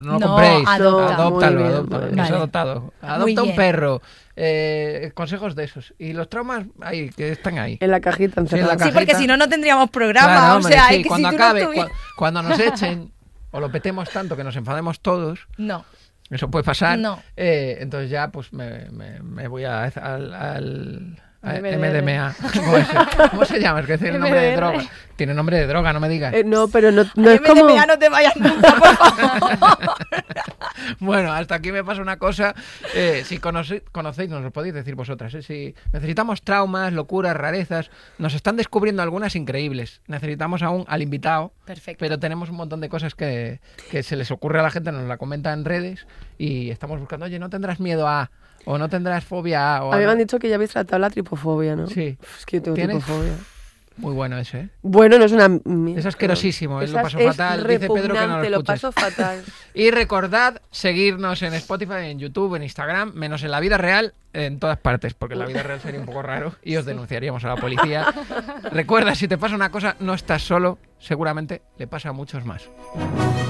No lo compréis. Adóptalo. Vale. Es adoptado. Adopta un perro. Consejos de esos. Y los traumas ahí, que están ahí. En la cajita encerrados. Sí, porque si no, no tendríamos programa. Claro, o sea, sí, es que cuando si acabe, tú no cuando nos echen o lo petemos tanto que nos enfademos todos. No. Eso puede pasar. No. Entonces ya pues me voy al MDMA. ¿Cómo se llama? Es que tiene nombre de droga. Tiene nombre de droga, no me digas. No, pero no es como... MDMA no te vayas nunca, por favor. Bueno, hasta aquí me pasa una cosa. Si conocéis, nos lo podéis decir vosotras. Si necesitamos traumas, locuras, rarezas, nos están descubriendo algunas increíbles. Necesitamos aún al invitado. Perfecto. Pero tenemos un montón de cosas que se les ocurre a la gente, nos la comenta en redes y estamos buscando, oye, ¿no tendrás miedo a...? O no tendrás fobia a... A mí me han dicho que ya habéis tratado la tripofobia, ¿no? Sí. Es que yo tengo tripofobia. Muy bueno ese, ¿eh? Bueno, no es una... Es asquerosísimo, lo paso fatal. Dice Pedro que no lo escuches. Lo paso fatal. Y recordad seguirnos en Spotify, en YouTube, en Instagram, menos en la vida real, en todas partes, porque en la vida real sería un poco raro y os denunciaríamos a la policía. Recuerda, si te pasa una cosa, no estás solo, seguramente le pasa a muchos más.